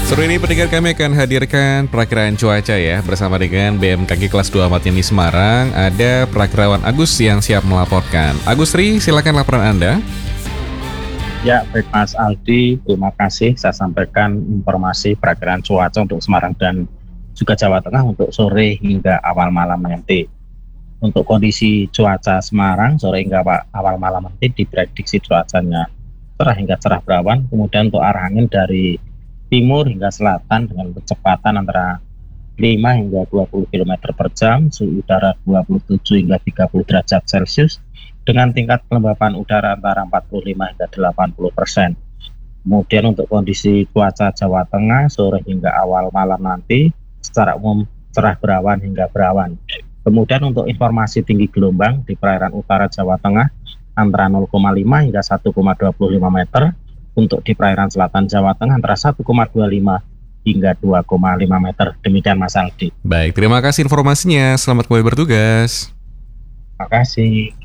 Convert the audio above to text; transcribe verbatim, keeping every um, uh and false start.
Sore ini pendengar kami akan hadirkan perakiraan cuaca ya bersama dengan B M K G kelas dua Ahmad Yani Semarang. Ada perakirawan Agus yang siap melaporkan. Agus Tri, silakan laporan Anda. Ya, baik Mas Aldi, terima kasih. Saya sampaikan informasi perakiraan cuaca untuk Semarang dan juga Jawa Tengah untuk sore hingga awal malam nanti. Untuk kondisi cuaca Semarang sore hingga awal malam nanti diprediksi cuacanya cerah hingga cerah berawan. Kemudian untuk arah angin dari timur hingga selatan dengan kecepatan antara lima hingga dua puluh kilometer per jam, suhu udara dua puluh tujuh hingga tiga puluh derajat Celcius, dengan tingkat kelembapan udara antara empat puluh lima hingga delapan puluh persen. Kemudian untuk kondisi cuaca Jawa Tengah sore hingga awal malam nanti secara umum cerah berawan hingga berawan. Kemudian untuk informasi tinggi gelombang di perairan utara Jawa Tengah antara nol koma lima hingga satu koma dua lima meter. Untuk di perairan selatan Jawa Tengah antara satu koma dua lima hingga dua koma lima meter. Demikian Mas Aldi. Baik, terima kasih informasinya. Selamat kembali bertugas. Terima kasih.